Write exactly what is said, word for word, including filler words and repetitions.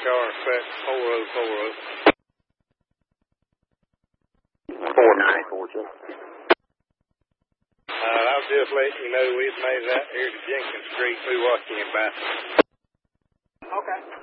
car, set four oh four oh. four nine four two. Uh, I'll just let you know we've made it out here to Jenkins Street. We watching him by. Okay.